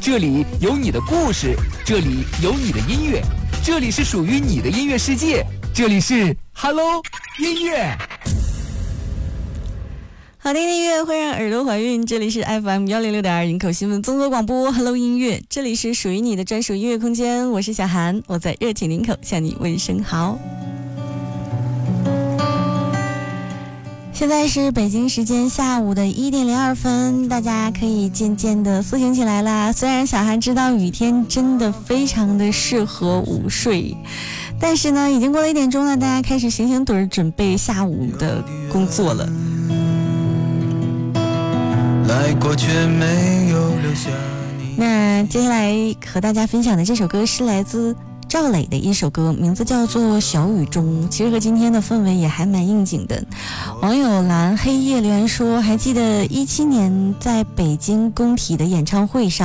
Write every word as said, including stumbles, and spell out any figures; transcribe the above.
这里有你的故事，这里有你的音乐，这里是属于你的音乐世界，这里是 Hello 音乐。 好听的音乐会让耳朵怀孕，这里是 F M 一零六点二营口新闻综合广播 Hello 音乐，这里是属于你的专属音乐空间，我是小韩，我在热情林口向你问声好。现在是北京时间下午的一点零二分，大家可以渐渐的苏醒起来啦。虽然小韩知道雨天真的非常的适合午睡，但是呢，已经过了一点钟了，大家开始醒醒盹儿，准备下午的工作了。来过却没有留下你。那接下来和大家分享的这首歌是来自赵磊的一首歌，名字叫做《小雨中》，其实和今天的氛围也还蛮应景的。网友蓝黑夜留言说，还记得一七年在北京工体的演唱会上，